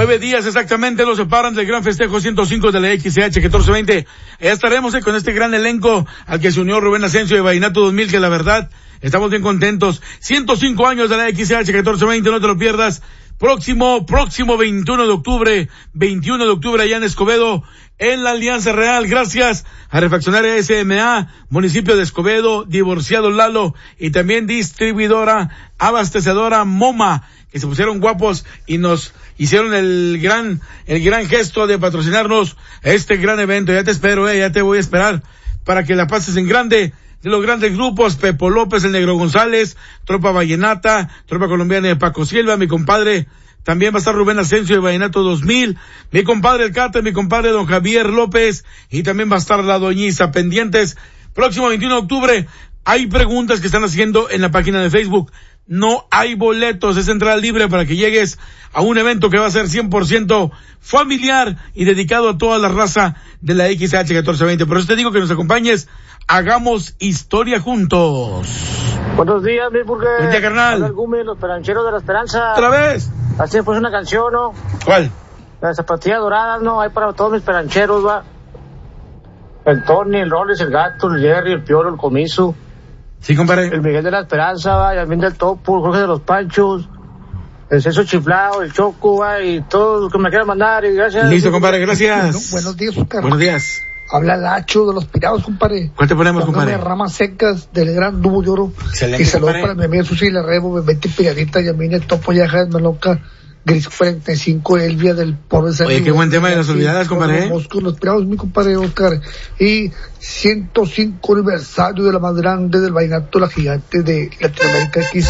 9 días exactamente nos separan del gran festejo 105 de la XCH 1420. Ya estaremos con este gran elenco al que se unió Rubén Asensio de Vallenato 2000, que la verdad estamos bien contentos. 105 años de la XCH 1420, no te lo pierdas. Próximo 21 de octubre allá en Escobedo, en la Alianza Real. Gracias a Refaccionaria SMA, municipio de Escobedo, Divorciado Lalo y también distribuidora abastecedora MoMA, que se pusieron guapos y nos hicieron el gran gesto de patrocinarnos este gran evento. Ya te espero, ya te voy a esperar para que la pases en grande. De los grandes grupos, Pepo López, el Negro González, Tropa Vallenata, Tropa Colombiana de Paco Silva, mi compadre, también va a estar Rubén Asensio de Vallenato 2000, mi compadre El Cate, mi compadre Don Javier López, y también va a estar la Doñiza. Pendientes, próximo 21 de octubre, hay preguntas que están haciendo en la página de Facebook. No hay boletos, es entrada libre para que llegues a un evento que va a ser 100% familiar y dedicado a toda la raza de la XH 1420. Por eso te digo que nos acompañes, hagamos historia juntos. Buenos días, mi burger. Buen día, carnal. Los perancheros de la esperanza. ¿Otra vez? Así pues una canción, ¿no? ¿Cuál? Las zapatillas doradas, ¿no? Hay para todos mis perancheros, va. El Tony, el Roles, el Gato, el Jerry, el Pioro, el Comiso. Sí, compadre. El Miguel de la Esperanza, va, Yasmín del Topo, el Jorge de los Panchos, el Ceso Chiflado, el Choco, va, y todos los que me quieran mandar, y gracias. Listo, compadre, gracias. Buenos días, Oscar. Buenos días. Habla Lacho de los Pirados, compadre. ¿Cuál te ponemos, compadre? Ramas secas del gran Dúo de Oro. Excelente, y saludos compadre. para mi amiga Susi Larrebo, Bebete Piradita, Yamina, el Topo, Yaja, Meloca, Gris 45, Elvia del Pobre San Oye, qué buen tema de las olvidadas, compadre. Los Pirados, mi compadre Oscar. Y 105 aniversario de la más grande del vallenato, la gigante de Latinoamérica X.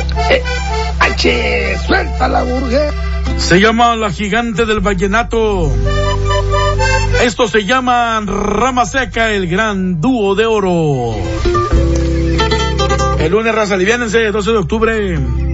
¡H! ¡Suelta la burger! Se llama la gigante del vallenato. Esto se llama Rama Seca, el gran Dúo de Oro. El lunes, raza, aliviánense, 12 de octubre.